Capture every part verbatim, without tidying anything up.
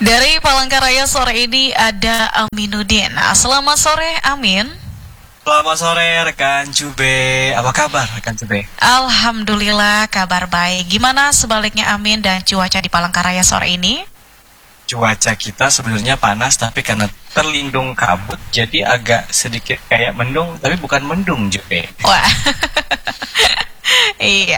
Dari Palangkaraya sore ini ada Aminuddin. Nah, selamat sore, Amin. Selamat sore rekan Jube, apa kabar rekan Jube? Alhamdulillah kabar baik. Gimana sebaliknya Amin dan cuaca di Palangkaraya sore ini? Cuaca kita sebenarnya panas, tapi karena terlindung kabut jadi agak sedikit kayak mendung, tapi bukan mendung Jube. Wah, iya.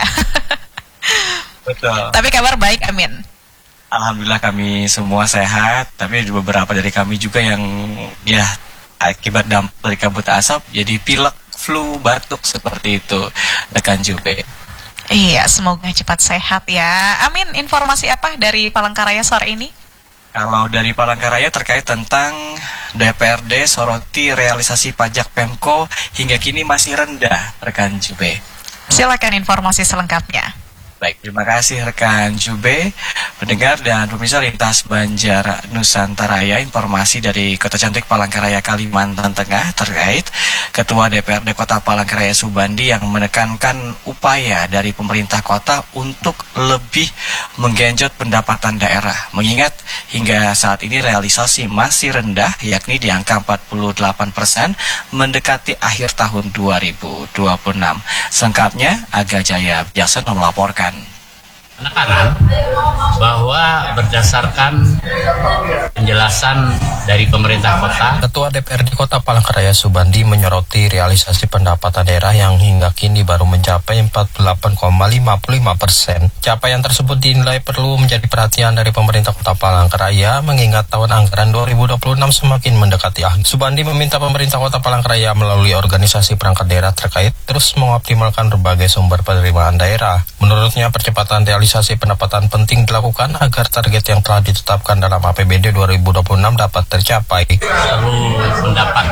Betul. Tapi kabar baik, Amin. Alhamdulillah kami semua sehat, tapi ada beberapa dari kami juga yang ya akibat dampak dari kabut asap jadi pilek, flu, batuk seperti itu rekan Jube. Iya, semoga cepat sehat ya. Amin, informasi apa dari Palangkaraya sore ini? Kalau dari Palangkaraya terkait tentang D P R D soroti realisasi pajak Pemko hingga kini masih rendah rekan Jube. Silakan informasi selengkapnya. Baik, terima kasih rekan Jube, pendengar dan pemirsa Lintas Banjar Nusantara ya. Informasi dari Kota Cantik Palangkaraya Kalimantan Tengah terkait Ketua D P R D Kota Palangkaraya Subandi yang menekankan upaya dari pemerintah kota untuk lebih menggenjot pendapatan daerah. Mengingat hingga saat ini realisasi masih rendah, yakni di angka empat puluh delapan persen mendekati akhir tahun dua ribu dua puluh enam. Selengkapnya Aga Jaya Bijaksono melaporkan. Penekanan bahwa berdasarkan penjelasan dari pemerintah kota, Ketua D P R D Kota Palangkaraya Subandi menyoroti realisasi pendapatan daerah yang hingga kini baru mencapai empat puluh delapan koma lima lima persen. Capaian tersebut dinilai perlu menjadi perhatian dari pemerintah Kota Palangkaraya mengingat tahun anggaran dua ribu dua puluh enam semakin mendekati akhir. Subandi meminta pemerintah Kota Palangkaraya melalui organisasi perangkat daerah terkait terus mengoptimalkan berbagai sumber penerimaan daerah. Menurutnya percepatan realisasi pendapatan penting dilakukan agar target yang telah ditetapkan dalam A P B D dua ribu dua puluh enam dapat tercapai. Perlu mendapat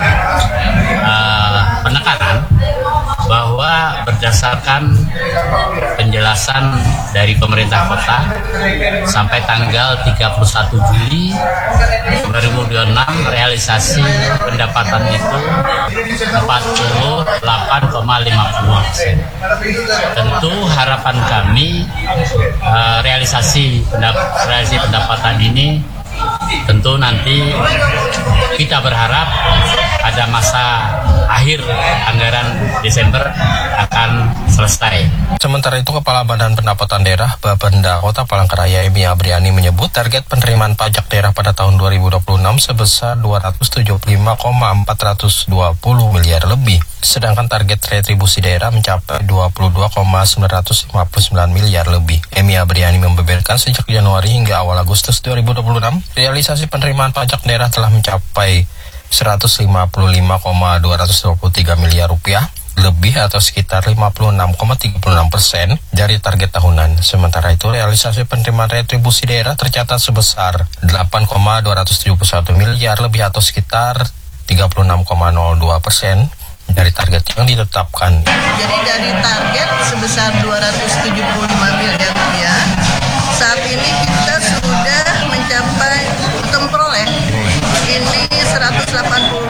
uh, penekanan bahwa berdasarkan penjelasan dari pemerintah kota sampai tanggal tiga puluh satu Juli dua ribu dua puluh enam realisasi pendapatan itu empat puluh delapan koma lima puluh persen. Tentu harapan kami uh, realisasi pendap realisasi pendapatan ini tentu nanti kita berharap pada masa akhir anggaran Desember akan selesai. Sementara itu, Kepala Badan Pendapatan Daerah Bapenda Kota Palangkaraya Emi Abriani menyebut target penerimaan pajak daerah pada tahun dua ribu dua puluh enam sebesar dua ratus tujuh puluh lima koma empat ratus dua puluh miliar lebih. Sedangkan target retribusi daerah mencapai dua puluh dua koma sembilan ratus lima puluh sembilan miliar lebih. Emi Abriani membeberkan sejak Januari hingga awal Agustus dua ribu dua puluh enam, realisasi penerimaan pajak daerah telah mencapai seratus lima puluh lima koma dua dua tiga miliar rupiah lebih atau sekitar lima puluh enam koma tiga enam persen dari target tahunan. Sementara itu realisasi penerimaan retribusi daerah tercatat sebesar delapan koma dua tujuh satu miliar lebih atau sekitar tiga puluh enam koma nol dua persen dari target yang ditetapkan. Jadi dari target sebesar dua ratus tujuh puluh lima miliar rupiah, saat ini kita sudah mencapai atau memperoleh ini seratus delapan puluh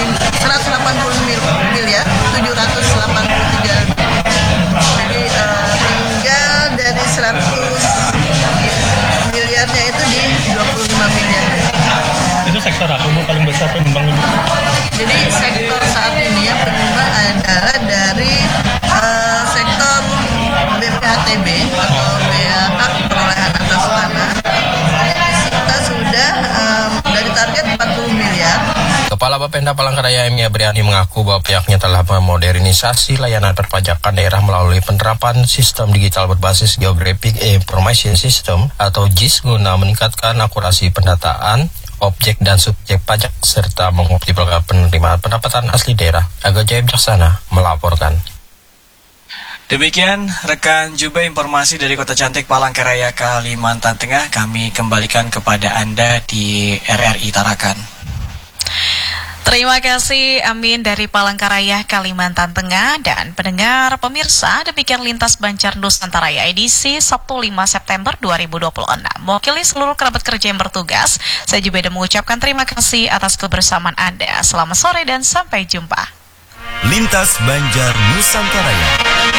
miliar tujuh ratus delapan puluh tiga. Jadi uh, tinggal dari seratus miliarnya itu di dua puluh lima miliar. Itu sektor apa Bu paling besar penyumbang ini? Jadi sektor saat ini yang penyumbang adalah dari uh, sektor B P H T B atau B P H hak perolehan atas tanah. Kita sudah um, dari target empat puluh miliar. Kepala Bapenda Palangkaraya Emi Abriani mengaku bahwa pihaknya telah memodernisasi layanan perpajakan daerah melalui penerapan sistem digital berbasis Geographic Information System atau G I S guna meningkatkan akurasi pendataan objek dan subjek pajak serta mengoptimalkan penerimaan pendapatan asli daerah. Aga Jaya Bijaksana melaporkan. Demikian rekan Jube informasi dari Kota Cantik Palangkaraya Kalimantan Tengah. Kami kembalikan kepada Anda di R R I Tarakan. Terima kasih Amin dari Palangkaraya Kalimantan Tengah. Dan pendengar pemirsa, demikian Lintas Banjar Nusantara edisi Sabtu lima September dua ribu dua puluh enam. Mewakili seluruh kerabat kerja yang bertugas, saya juga mengucapkan terima kasih atas kebersamaan Anda. Selamat sore dan sampai jumpa. Lintas Banjar Nusantara.